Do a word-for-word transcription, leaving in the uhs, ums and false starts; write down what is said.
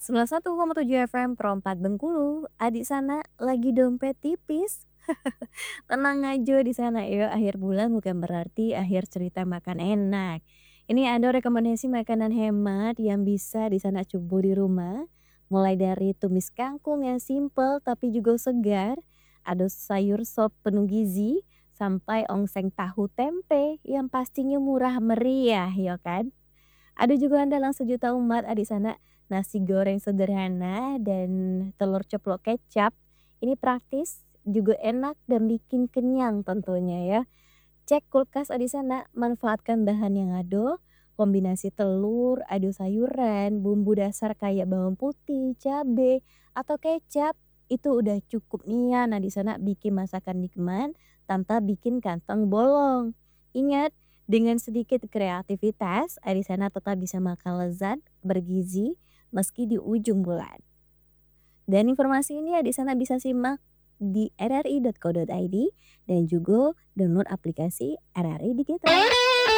sembilan puluh satu koma tujuh F M Perempat Bengkulu, adik sana lagi dompet tipis. Tenang aja di sana ya, akhir bulan bukan berarti akhir cerita makan enak. Ini ada rekomendasi makanan hemat yang bisa di sana coba di rumah. Mulai dari tumis kangkung yang simple tapi juga segar, ada sayur sop penuh gizi, sampai ongseng tahu tempe yang pastinya murah meriah ya kan. Ada juga andalan sejuta umat ah, di sana, nasi goreng sederhana dan telur ceplok kecap. Ini praktis, juga enak dan bikin kenyang tentunya ya. Cek kulkas ah, di sana, manfaatkan bahan yang ada, kombinasi telur, adu sayuran, bumbu dasar kayak bawang putih, cabe, atau kecap. Itu udah cukup nih ya, nah di sana bikin masakan nikmat tanpa bikin kantong bolong. Ingat, dengan sedikit kreativitas, ah, di sana tetap bisa makan lezat, bergizi, meski di ujung bulan. Dan informasi ini ya di sana bisa simak di r r i titik co titik i d dan juga download aplikasi R R I Digital.